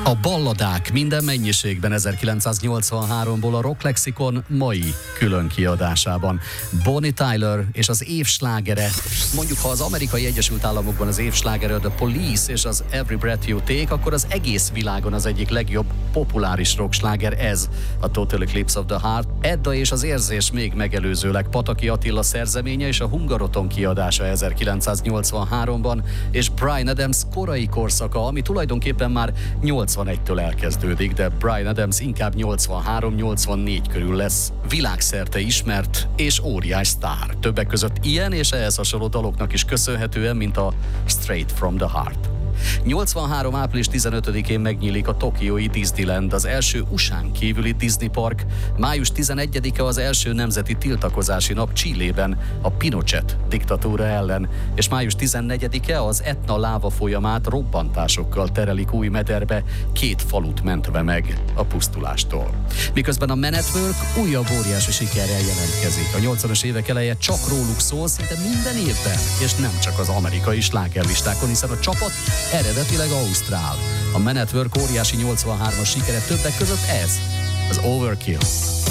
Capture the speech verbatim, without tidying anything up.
A balladák minden mennyiségben ezerkilencszáznyolcvanháromból a Rock Lexikon mai külön kiadásában. Bonnie Tyler és az év slágere. Mondjuk, ha az Amerikai Egyesült Államokban az év slágere a The Police és az Every Breath You Take, akkor az egész világon az egyik legjobb populáris rock sláger ez, a Total Eclipse of the Heart. Edda és az érzés még megelőzőleg Pataki Attila szerzeménye és a Hungaroton kiadása ezerkilencszáznyolcvanháromban, és Bryan Adams korai korszaka, ami tulajdonképpen már nyolcvanegytől elkezdődik, de Bryan Adams inkább nyolcvanhárom-nyolcvannégy körül lesz világszerte ismert és óriás sztár. Többek között ilyen és ehhez hasonló daloknak is köszönhetően, mint a Straight from the Heart. nyolcvanhárom április tizenötödikén megnyílik a tokiói Disneyland, az első u es á-n kívüli Disney park. május tizenegyedike az első nemzeti tiltakozási nap Chilében a Pinochet diktatúra ellen, és május tizennegyedike az Etna láva folyamát robbantásokkal terelik új mederbe, két falut mentve meg a pusztulástól. Miközben a Men at Work újabb óriási sikerrel jelentkezik. A nyolcvanas évek eleje csak róluk szól szinte minden évben, és nem csak az amerikai slágerlistákon, hiszen a csapat eredetileg ausztrál. A Men at Work óriási nyolcvanhármas sikere többek között ez, az Overkill.